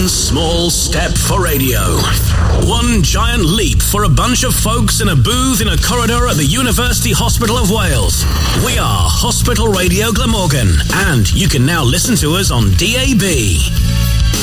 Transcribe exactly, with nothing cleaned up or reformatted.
small step for radio. One giant leap for a bunch of folks in a booth in a corridor at the University Hospital of Wales. We are Hospital Radio Glamorgan, and you can now listen to us on D A B.